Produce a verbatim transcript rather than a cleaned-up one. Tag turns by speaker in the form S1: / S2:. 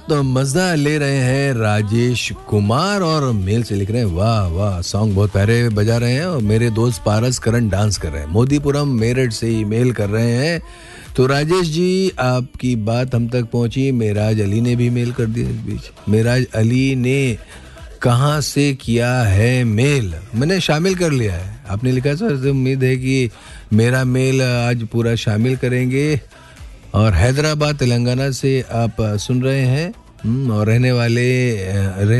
S1: बहुत मजा ले रहे हैं राजेश कुमार और मेल से लिख रहे हैं वाह वाह सॉन्ग बहुत प्यारे बजा रहे हैं और मेरे दोस्त पारस करण डांस कर रहे हैं। मोदीपुरम मेरठ से ईमेल कर रहे हैं। तो राजेश जी आपकी बात हम तक पहुंची। मेराज अली ने भी मेल कर दिया इस बीच। मेराज अली ने कहाँ से किया है मेल? मैंने शामिल कर लिया है। आपने लिखा सर उम्मीद है कि मेरा मेल आज पूरा शामिल करेंगे। और हैदराबाद तेलंगाना से आप सुन रहे हैं और रहने वाले रहने